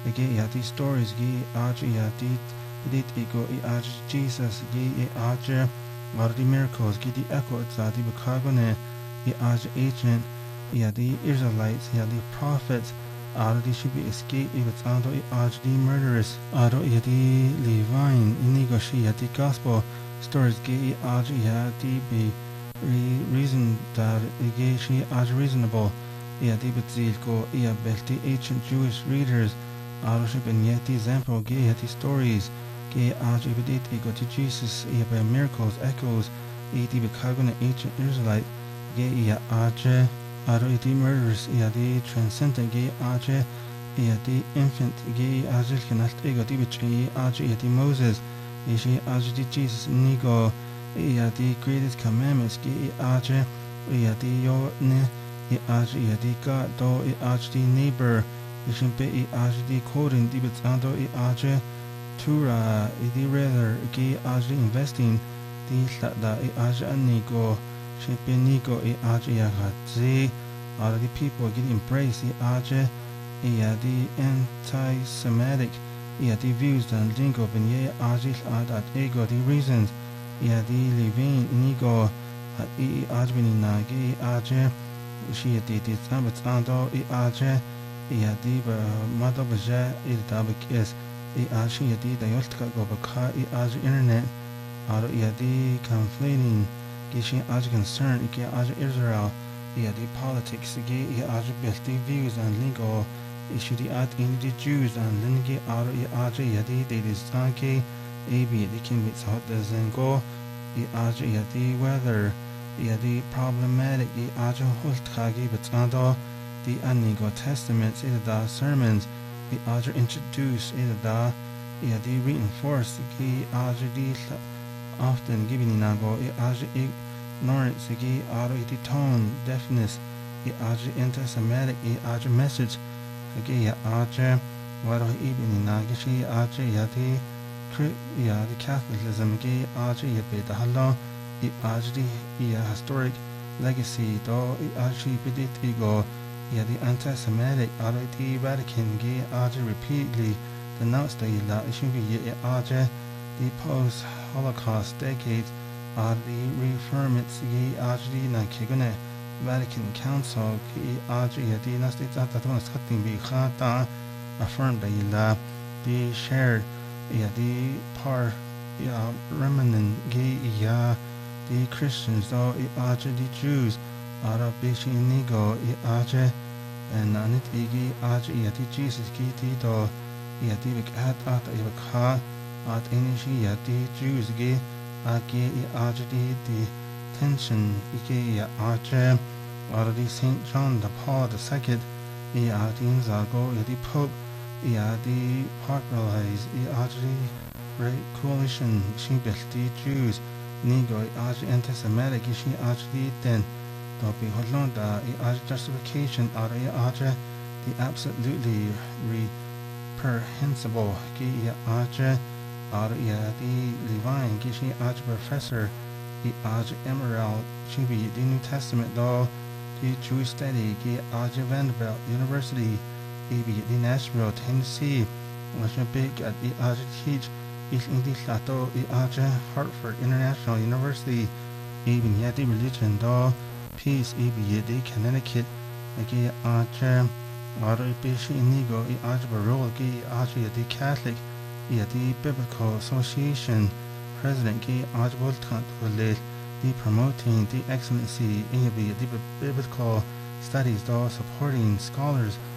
Again, yeah, these stories, yeah, did ego, Jesus, the miracles, the echoes, the Bukagone, agent, the Israelites, the prophets, the should be escape, it's ando, the murderers, the Levine, inigo, the gospel stories, the be reason that she reasonable, the Bezil go, the ancient Jewish readers. And yet the example the stories ibidit ego to Jesus by miracles echoes the Bukagona ancient Israelite the murderers the transcendent the infant canast ego the Moses the Jesus nigo the greatest commandments the yo ne the God do the neighbor Ishimpe the quoting the Bitsando Tura the rather investing the Anigo Shipinigo Yahazi the people get embrace the anti-Semitic the views and lingo ben that ego the reasons the living nigo Nagi she did Bitsando diba madabaja dabak is the yoltka gobaka internet the conflating gishi concern Israel the politics the views and lingo issue in the Jews and lingi the design the kimbits hot zengo the weather the problematic holtkagi but the Anigo Testaments, the sermons, the other introduce the reinforce the often giving nago ignorance the tone deafness the anti-Semitic message what even nagishi the Catholicism the halal the historic legacy do bidit ego the anti-Semitic the Vatican repeatedly denounced the post-Holocaust decades the reformits the Vatican Council affirmed the shared the remnant the Christians the Jews Nigo and Nanit Jesus do at the Jews the tension the Saint John the Paul II the Pope the popularized the coalition the Jews Nigo anti-Semitic then be Holanda justification the absolutely reprehensible the Levine professor the Emerald Chibi the New Testament the Jewish study Vanderbilt University the Nashville Tennessee was big at the teach English Lato Hartford International University even yet the religion Peace the Connecticut Inigo the Catholic the Biblical Association President the promoting the excellency the biblical studies supporting scholars